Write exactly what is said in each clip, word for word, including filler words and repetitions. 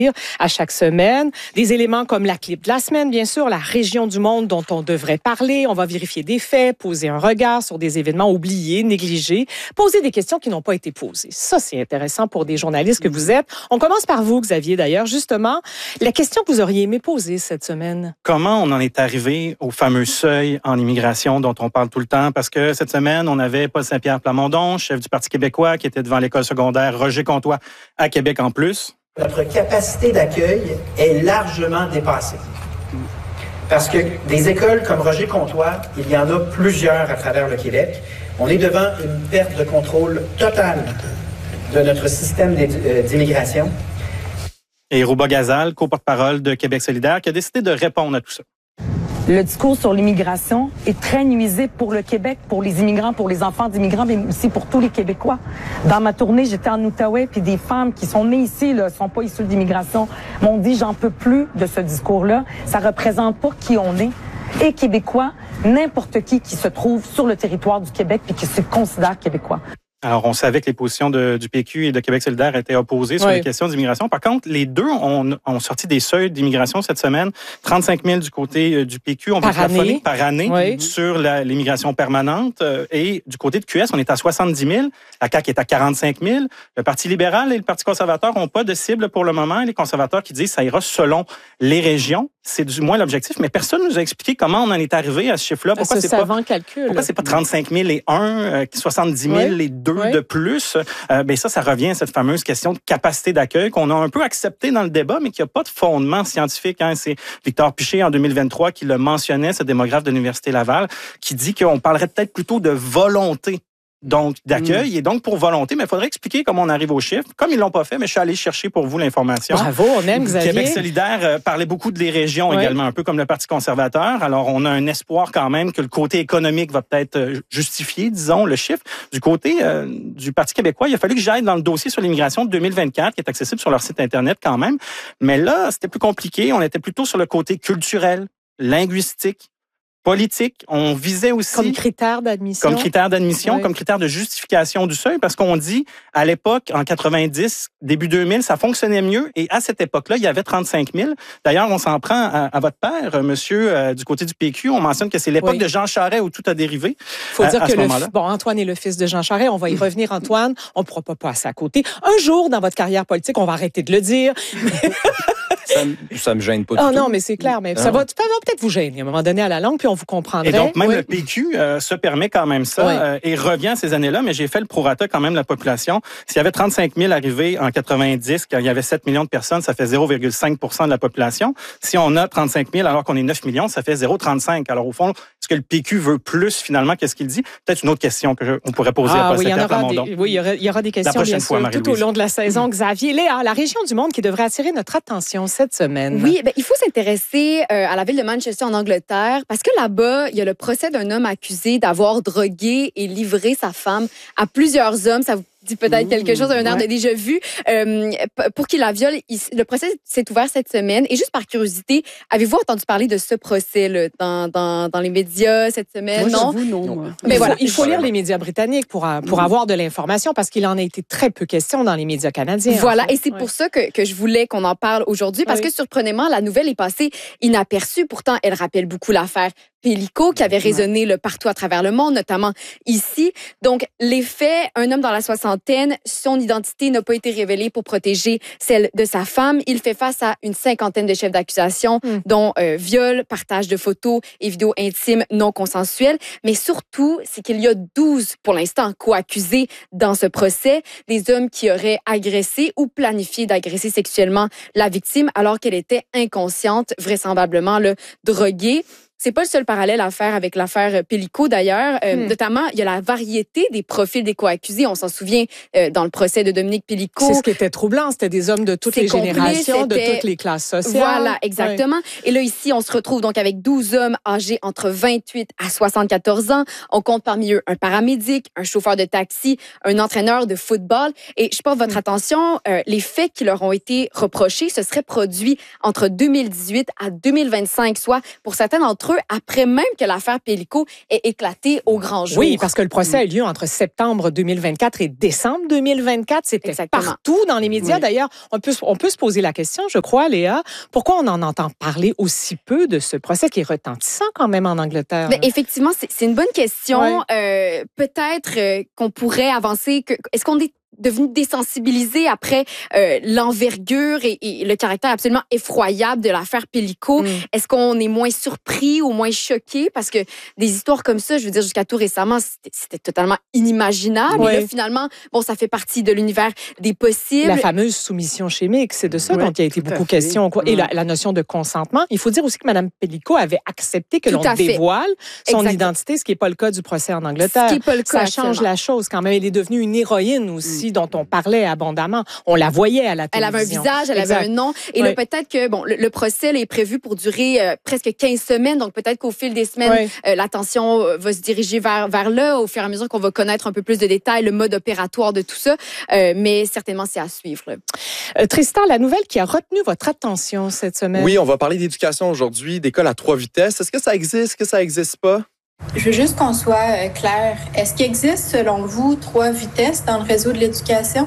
à chaque semaine. Des éléments comme la clip de la semaine, bien sûr, la région du monde dont on devrait parler. On va vérifier des faits, poser un regard sur des événements oubliés, négligés, poser des questions qui n'ont pas été posées. Ça, c'est intéressant pour des journalistes que vous êtes. On commence par vous, Xavier, d'ailleurs, justement. La question que vous auriez aimé poser cette semaine. Comment on en est arrivé au fameux seuil en immigration dont on parle tout le temps? Parce que cette semaine, on avait Paul Saint-Pierre Plamondon, chef du Parti québécois, qui était devant l'école secondaire Roger Comtois à Québec en plus. Notre capacité d'accueil est largement dépassée. Parce que des écoles comme Roger Comtois, il y en a plusieurs à travers le Québec. On est devant une perte de contrôle totale de notre système d'immigration. Et Rouba Gazal, co-porte-parole de Québec solidaire, qui a décidé de répondre à tout ça. Le discours sur l'immigration est très nuisible pour le Québec, pour les immigrants, pour les enfants d'immigrants, mais aussi pour tous les Québécois. Dans ma tournée, j'étais en Outaouais, puis des femmes qui sont nées ici, ne sont pas issues d'immigration, m'ont dit « j'en peux plus de ce discours-là, ça représente pas qui on est ». Et Québécois, n'importe qui qui se trouve sur le territoire du Québec puis qui se considère Québécois. Alors, on savait que les positions de, du P Q et de Québec solidaire étaient opposées sur oui. les questions d'immigration. Par contre, les deux ont, ont sorti des seuils d'immigration cette semaine. trente-cinq mille du côté du P Q, on par va plafonner année. par année oui. sur la, l'immigration permanente. Et du côté de Q S, on est à soixante-dix mille. La C A Q est à quarante-cinq mille. Le Parti libéral et le Parti conservateur n'ont pas de cible pour le moment. Les conservateurs qui disent que ça ira selon les régions. C'est du moins l'objectif, mais personne ne nous a expliqué comment on en est arrivé à ce chiffre-là. Pourquoi ce c'est pas calcul. Pourquoi c'est pas trente-cinq mille et un, soixante-dix mille oui. et deux oui. de plus. Euh, ben ça, ça revient à cette fameuse question de capacité d'accueil qu'on a un peu acceptée dans le débat, mais qui n'a pas de fondement scientifique. Hein. C'est Victor Piché en deux mille vingt-trois qui le mentionnait, ce démographe de l'Université Laval, qui dit qu'on parlerait peut-être plutôt de volonté. Donc, d'accueil. Mmh. Et donc, pour volonté, mais il faudrait expliquer comment on arrive aux chiffres. Comme ils l'ont pas fait, mais je suis allé chercher pour vous l'information. Bravo, on aime Xavier. Québec solidaire euh, parlait beaucoup de les régions oui. également, un peu comme le Parti conservateur. Alors, on a un espoir quand même que le côté économique va peut-être euh, justifier, disons, le chiffre. Du côté euh, du Parti québécois, il a fallu que j'aille dans le dossier sur l'immigration de deux mille vingt-quatre, qui est accessible sur leur site Internet quand même. Mais là, c'était plus compliqué. On était plutôt sur le côté culturel, linguistique, politique, on visait aussi... Comme critère d'admission. Comme critère d'admission, oui. comme critère de justification du seuil, parce qu'on dit, à l'époque, en quatre-vingt-dix, début deux mille, ça fonctionnait mieux, et à cette époque-là, il y avait trente-cinq mille. D'ailleurs, on s'en prend à, à votre père, monsieur, euh, du côté du P Q, on mentionne que c'est l'époque oui. de Jean Charest où tout a dérivé. Faut dire à, à que ce le, moment-là. bon, Antoine est le fils de Jean Charest, on va y revenir, Antoine, on ne pourra pas passer à côté. Un jour, dans votre carrière politique, on va arrêter de le dire. Ça, ça me gêne pas du oh tout. non, mais c'est clair, mais ah. ça, va, ça va peut-être vous gêner à un moment donné à la langue, puis on vous comprendrait. Et donc, même oui. le P Q euh, se permet quand même ça oui. euh, et revient à ces années-là, mais j'ai fait le prorata quand même de la population. S'il y avait trente-cinq mille arrivés en quatre-vingt-dix, quand il y avait sept millions de personnes, ça fait zéro virgule cinq pour cent de la population. Si on a trente-cinq mille alors qu'on est neuf millions, ça fait zéro virgule trente-cinq. Alors, au fond, est-ce que le P Q veut plus, finalement, qu'est-ce qu'il dit? Peut-être une autre question que je, on pourrait poser ah, à Paul oui, Saint-Pierre Plamondon. Des, oui, il y, aura, il y aura des questions, bien fois, sûr, tout au long de la saison. Xavier, Léa, la région du monde qui devrait attirer notre attention cette semaine. Oui, ben, il faut s'intéresser euh, à la ville de Manchester en Angleterre parce que là-bas, il y a le procès d'un homme accusé d'avoir drogué et livré sa femme à plusieurs hommes. Ça vous dit peut-être quelque chose, un air ouais. de déjà vu, euh, pour qu'il la viole. Il, le procès s'est ouvert cette semaine. Et juste par curiosité, avez-vous entendu parler de ce procès-là dans, dans, dans les médias cette semaine? Moi, non? Vous, non. non. Mais il voilà, faut, il faut lire les médias britanniques pour, pour mmh. avoir de l'information parce qu'il en a été très peu question dans les médias canadiens. Voilà, en fait. et c'est ouais. pour ça que, que je voulais qu'on en parle aujourd'hui parce oui. que surprenamment, la nouvelle est passée inaperçue. Pourtant, elle rappelle beaucoup l'affaire Pellico qui avait résonné le partout à travers le monde, notamment ici. Donc, les faits, un homme dans la soixantaine, son identité n'a pas été révélée pour protéger celle de sa femme. Il fait face à une cinquantaine de chefs d'accusation, mm. dont euh, viol, partage de photos et vidéos intimes non consensuelles. Mais surtout, c'est qu'il y a douze, pour l'instant, co-accusés dans ce procès, des hommes qui auraient agressé ou planifié d'agresser sexuellement la victime alors qu'elle était inconsciente, vraisemblablement le droguée. C'est pas le seul parallèle à faire avec l'affaire Pellico, d'ailleurs. Euh, hmm. Notamment, il y a la variété des profils des co-accusés. On s'en souvient euh, dans le procès de Dominique Pellico. C'est ce qui était troublant. C'était des hommes de toutes les complet, générations, de toutes les classes sociales. Voilà, exactement. Ouais. Et là, ici, on se retrouve donc avec douze hommes âgés entre vingt-huit à soixante-quatorze ans. On compte parmi eux un paramédic, un chauffeur de taxi, un entraîneur de football. Et je porte votre hmm. attention, euh, les faits qui leur ont été reprochés se seraient produits entre deux mille dix-huit à deux mille vingt-cinq, soit pour certains d'entre eux, heureux après même que l'affaire Pélico ait éclaté au grand jour. Oui, parce que le procès a eu lieu entre septembre deux mille vingt-quatre et décembre deux mille vingt-quatre. C'était Exactement. Partout dans les médias. Oui. D'ailleurs, on peut, on peut se poser la question, je crois, Léa, pourquoi on en entend parler aussi peu de ce procès qui est retentissant quand même en Angleterre? Mais effectivement, c'est, c'est une bonne question. Oui. Euh, peut-être euh, qu'on pourrait avancer. Que, est-ce qu'on est devenu désensibilisé après euh, l'envergure et, et le caractère absolument effroyable de l'affaire Pélico? Mm. Est-ce qu'on est moins surpris ou moins choqué? Parce que des histoires comme ça, je veux dire, jusqu'à tout récemment, c'était, c'était totalement inimaginable. Ouais. Et là, finalement, bon, ça fait partie de l'univers des possibles. La fameuse soumission chimique, c'est de ça ouais, dont il y a été beaucoup question. Quoi. Et la, la notion de consentement. Il faut dire aussi que Mme Pélico avait accepté que tout l'on dévoile son Exactement. Identité, ce qui n'est pas le cas du procès en Angleterre. Ce qui n'est pas le cas, ça change absolument. La chose quand même. Elle est devenue une héroïne aussi. Mm. dont on parlait abondamment. On la voyait à la télévision. Elle avait un visage, elle exact. Avait un nom. Et oui. là, peut-être que bon, le, le procès là, est prévu pour durer euh, presque quinze semaines. Donc, peut-être qu'au fil des semaines, oui. euh, l'attention euh, va se diriger vers, vers là, au fur et à mesure qu'on va connaître un peu plus de détails, le mode opératoire de tout ça. Euh, mais certainement, c'est à suivre. Euh, Tristan, la nouvelle qui a retenu votre attention cette semaine. Oui, on va parler d'éducation aujourd'hui, d'école à trois vitesses. Est-ce que ça existe? Est-ce que ça n'existe pas? Je veux juste qu'on soit euh, clair. Est-ce qu'il existe, selon vous, trois vitesses dans le réseau de l'éducation?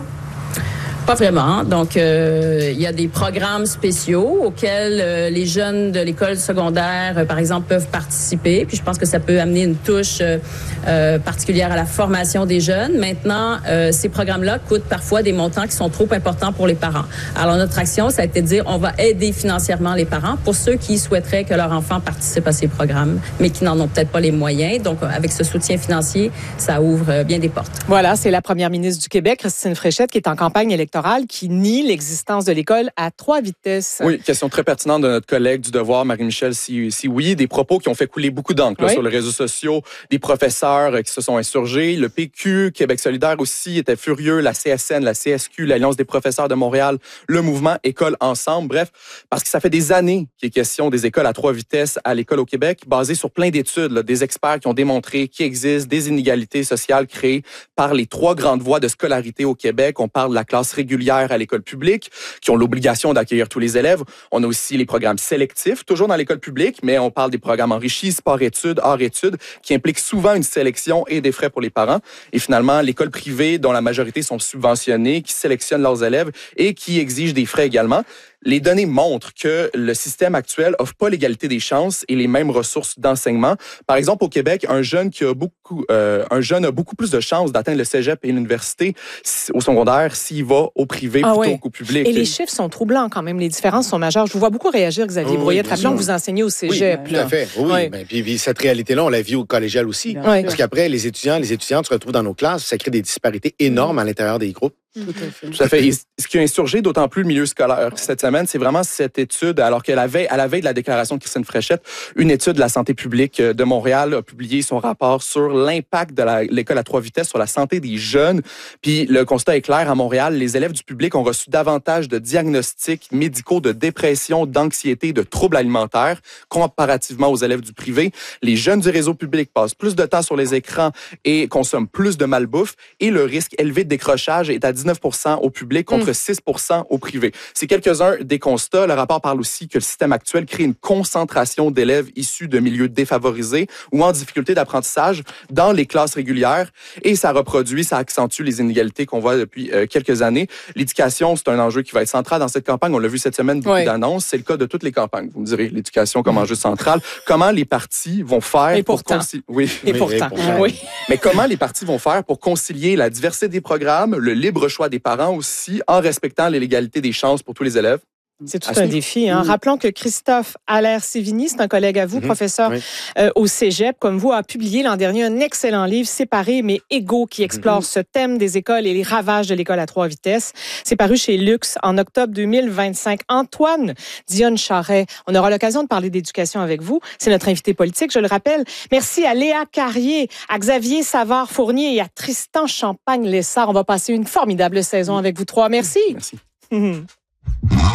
Pas vraiment. Donc, euh, il y a des programmes spéciaux auxquels euh, les jeunes de l'école secondaire, euh, par exemple, peuvent participer. Puis, je pense que ça peut amener une touche euh, euh, particulière à la formation des jeunes. Maintenant, euh, ces programmes-là coûtent parfois des montants qui sont trop importants pour les parents. Alors, notre action, ça a été de dire, on va aider financièrement les parents pour ceux qui souhaiteraient que leur enfant participe à ces programmes, mais qui n'en ont peut-être pas les moyens. Donc, avec ce soutien financier, ça ouvre euh, bien des portes. Voilà, c'est la première ministre du Québec, Christine Fréchette, qui est en campagne électorale qui nie l'existence de l'école à trois vitesses. Oui, question très pertinente de notre collègue du Devoir, Marie-Michel Sioui, des propos qui ont fait couler beaucoup d'encre oui. là, sur les réseaux sociaux, des professeurs qui se sont insurgés, le P Q, Québec solidaire aussi était furieux, la C S N, la C S Q, l'Alliance des professeurs de Montréal, le mouvement École ensemble, bref, parce que ça fait des années qu'il est question des écoles à trois vitesses à l'école au Québec, basées sur plein d'études, là, des experts qui ont démontré qu'il existe des inégalités sociales créées par les trois grandes voies de scolarité au Québec. On parle de la classe régulière à l'école publique, qui ont l'obligation d'accueillir tous les élèves. On a aussi les programmes sélectifs, toujours dans l'école publique, mais on parle des programmes enrichis, sport-études, hors-études, qui impliquent souvent une sélection et des frais pour les parents. Et finalement, l'école privée, dont la majorité sont subventionnées, qui sélectionnent leurs élèves et qui exigent des frais également. Les données montrent que le système actuel offre pas l'égalité des chances et les mêmes ressources d'enseignement. Par exemple, au Québec, un jeune qui a beaucoup, euh, un jeune a beaucoup plus de chances d'atteindre le cégep et l'université au secondaire s'il va au privé ah plutôt oui. qu'au public. Et les chiffres sont troublants quand même. Les différences sont majeures. Je vous vois beaucoup réagir, Xavier oh, Brouillette. Rappelons que vous enseignez au cégep. Oui, tout à fait. Oui. oui. Ben, puis, puis cette réalité-là, on la vit au collégial aussi. Oui. Parce qu'après, les étudiants, les étudiantes se retrouvent dans nos classes. Ça crée des disparités énormes à l'intérieur des groupes. Tout à fait. Tout à fait. Et ce qui a insurgé d'autant plus le milieu scolaire cette semaine, c'est vraiment cette étude, alors qu'à la veille, à la veille de la déclaration de Christine Fréchette, une étude de la santé publique de Montréal a publié son rapport sur l'impact de la, l'école à trois vitesses sur la santé des jeunes. Puis le constat est clair, à Montréal, les élèves du public ont reçu davantage de diagnostics médicaux de dépression, d'anxiété, de troubles alimentaires, comparativement aux élèves du privé. Les jeunes du réseau public passent plus de temps sur les écrans et consomment plus de malbouffe, et le risque élevé de décrochage est à dix-neuf pour cent au public contre mmh. six pour cent au privé. C'est quelques-uns des constats. Le rapport parle aussi que le système actuel crée une concentration d'élèves issus de milieux défavorisés ou en difficulté d'apprentissage dans les classes régulières, et ça reproduit, ça accentue les inégalités qu'on voit depuis euh, quelques années. L'éducation, c'est un enjeu qui va être central dans cette campagne. On l'a vu cette semaine, beaucoup oui. d'annonces. C'est le cas de toutes les campagnes. Vous me direz, l'éducation comme enjeu central. Comment les partis vont faire et pour concilier... Oui. Et pourtant. Oui. Mais comment les partis vont faire pour concilier la diversité des programmes, le libre choix des parents aussi, en respectant l'égalité des chances pour tous les élèves? C'est tout un défi. Hein? Mmh. Rappelons que Christophe Allaire-Sévigny, c'est un collègue à vous, mmh. professeur oui. euh, au Cégep, comme vous, a publié l'an dernier un excellent livre, Séparés mais égaux, qui explore mmh. ce thème des écoles et les ravages de l'école à trois vitesses. C'est paru chez Lux en octobre deux mille vingt-cinq. Antoine Dionne-Charret, on aura l'occasion de parler d'éducation avec vous. C'est notre invité politique, je le rappelle. Merci à Léa Carrier, à Xavier Savard-Fournier et à Tristan Champagne-Lessard. On va passer une formidable saison mmh. avec vous trois. Merci. Merci. Mmh.